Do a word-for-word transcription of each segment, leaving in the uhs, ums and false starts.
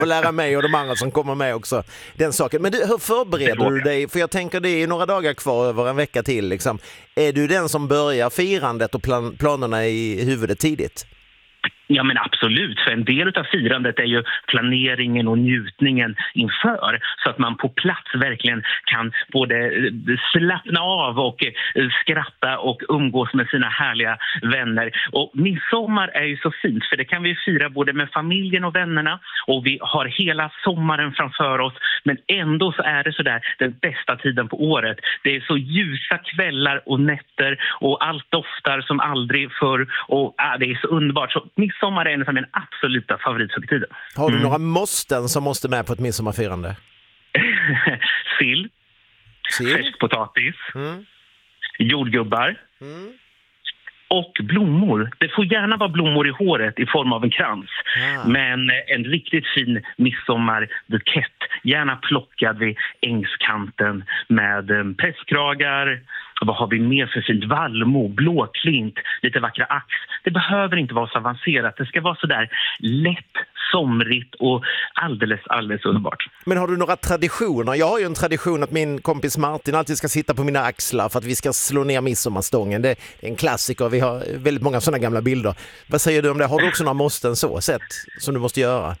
och lära mig och de andra som kommer med också den saken. Men du, hur förbereder du dig? För jag tänker det är några dagar kvar över en vecka till. Liksom. Är du den som börjar firandet och plan- planerna i huvudet tidigt? Ja, men absolut. För en del av firandet är ju planeringen och njutningen inför. Så att man på plats verkligen kan både slappna av och skratta och umgås med sina härliga vänner. Och midsommar är ju så fint, för det kan vi fira både med familjen och vännerna. Och vi har hela sommaren framför oss. Men ändå så är det så där den bästa tiden på året. Det är så ljusa kvällar och nätter och allt doftar som aldrig förr. Och ah, det är så underbart. Så midsommar är en av mina absoluta favorithögtider. Har du mm. några måsten som måste med på ett midsommarfirande? Sill, Sill? färskpotatis, Mm. jordgubbar Mm. och blommor. Det får gärna vara blommor i håret i form av en krans. Ah. Men en riktigt fin midsommarbukett. Gärna plockad vid ängskanten med eh, presskragar. Vad har vi mer för fint? Vallmo, blåklint, lite vackra ax. Det behöver inte vara så avancerat. Det ska vara så där lätt, somrigt och alldeles, alldeles underbart. Men har du några traditioner? Jag har ju en tradition att min kompis Martin alltid ska sitta på mina axlar för att vi ska slå ner midsommarstången. Det är en klassiker. Vi har väldigt många sådana gamla bilder. Vad säger du om det? Har du också några måsten så sett som du måste göra?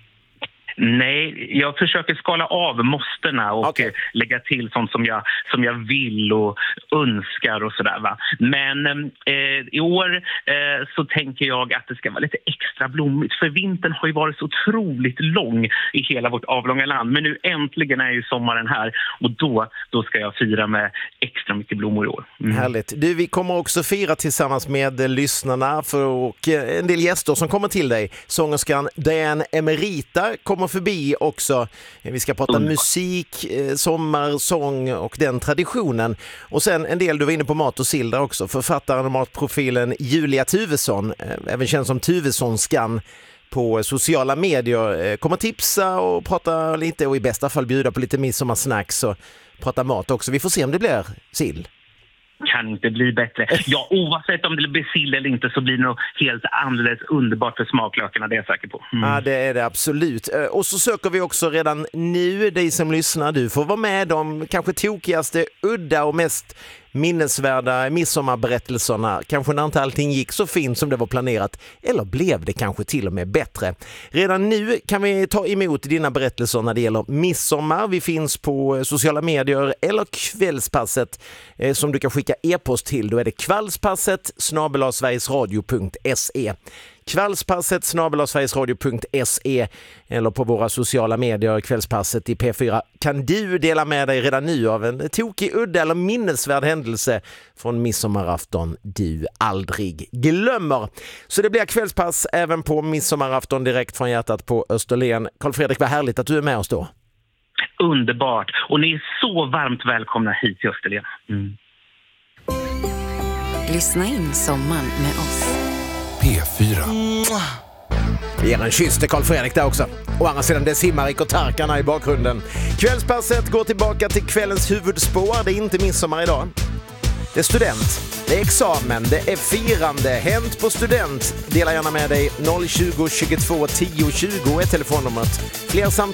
Nej, jag försöker skala av måsterna och okay. lägga till sånt som jag, som jag vill och önskar och sådär, va. Men eh, i år eh, så tänker jag att det ska vara lite extra blommigt. För vintern har ju varit så otroligt lång i hela vårt avlånga land. Men nu äntligen är ju sommaren här och då, då ska jag fira med extra mycket blommor i år. Mm. Härligt. Du, vi kommer också fira tillsammans med lyssnarna för, och en del gäster som kommer till dig. Sångerskan Diane Emerita kommer förbi också. Vi ska prata mm. musik, sommar, sång och den traditionen. Och sen en del, du var inne på mat och sill där också. Författaren och matprofilen Julia Tuvesson, även känd som Tuvessonskan på sociala medier, kommer tipsa och prata lite och i bästa fall bjuda på lite midsommarsnacks och prata mat också. Vi får se om det blir sill. Kan inte bli bättre. Ja, oavsett om det blir sill eller inte så blir det nog helt alldeles underbart för smaklökarna, det är jag säker på. Mm. Ja, det är det absolut. Och så söker vi också redan nu dig som lyssnar. Du får vara med de kanske tokigaste, udda och mest minnesvärda midsommarberättelserna. Kanske när inte allting gick så fint som det var planerat. Eller blev det kanske till och med bättre. Redan nu kan vi ta emot dina berättelser när det gäller midsommar. Vi finns på sociala medier eller Kvällspasset eh, som du kan skicka e-post till. Då är det kvällspasset snabel-a sverigesradio punkt se. Kvällspasset snabel-a sverigesradio punkt se eller på våra sociala medier, Kvällspasset i P fyra. Kan du dela med dig redan nu av en tokig, udda eller minnesvärd händelse från midsommarafton du aldrig glömmer? Så det blir kvällspass även på midsommarafton direkt från hjärtat på Österlen. Carl Fredrik, vad härligt att du är med oss då. Underbart. Och ni är så varmt välkomna hit till Österlen. Mm. Lyssna in sommaren med oss. P fyra. Vi ger en kyss till Carl Fredrik där också. Och andra sidan det simmar Rick och Tarkarna i bakgrunden. Kvällspasset går tillbaka till kvällens huvudspår. Det är inte midsommar idag. Det är student, det är examen, det är firande. Hänt på student. Dela gärna med dig. noll tjugo tjugotvå tio tjugo är telefonnumret. Fler samtal